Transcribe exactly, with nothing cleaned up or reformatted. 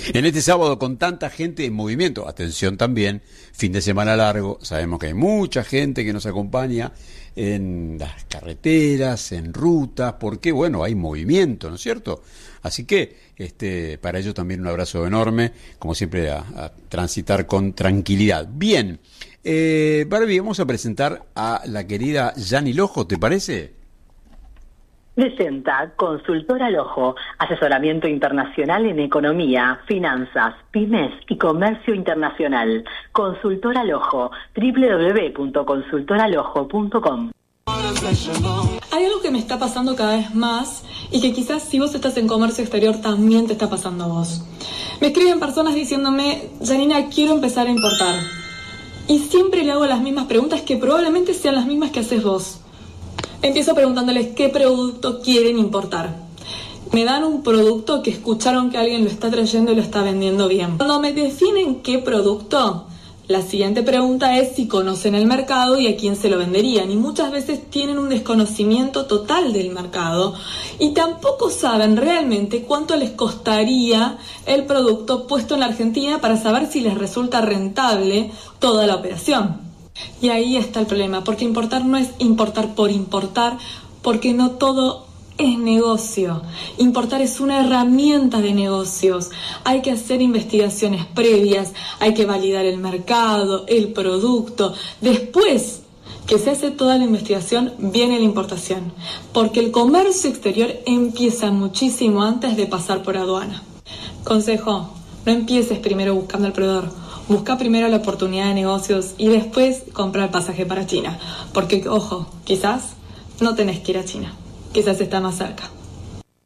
En este sábado con tanta gente en movimiento, atención también, fin de semana largo, sabemos que hay mucha gente que nos acompaña en las carreteras, en rutas, porque bueno, hay movimiento, ¿no es cierto? Así que este, para ello también un abrazo enorme, como siempre a, a transitar con tranquilidad. Bien, eh, Barbie, vamos a presentar a la querida Yani Lojo, ¿te parece? Presenta Consultora Lojo, asesoramiento internacional en economía, finanzas, pymes y comercio internacional. Consultora Lojo, doble u doble u doble u punto consultora lojo punto com. Hay algo que me está pasando cada vez más y que quizás si vos estás en comercio exterior también te está pasando a vos. Me escriben personas diciéndome, Janina, quiero empezar a importar. Y siempre le hago las mismas preguntas que probablemente sean las mismas que haces vos. Empiezo preguntándoles qué producto quieren importar. Me dan un producto que escucharon que alguien lo está trayendo y lo está vendiendo bien. Cuando me definen qué producto, la siguiente pregunta es si conocen el mercado y a quién se lo venderían. Y muchas veces tienen un desconocimiento total del mercado y tampoco saben realmente cuánto les costaría el producto puesto en la Argentina para saber si les resulta rentable toda la operación. Y ahí está el problema, porque importar no es importar por importar, porque no todo es negocio. Importar es una herramienta de negocios. Hay que hacer investigaciones previas, hay que validar el mercado, el producto. Después que se hace toda la investigación, viene la importación, porque el comercio exterior empieza muchísimo antes de pasar por aduana. Consejo, no empieces primero buscando al proveedor. Busca primero la oportunidad de negocios y después compra el pasaje para China. Porque, ojo, quizás no tenés que ir a China. Quizás está más cerca.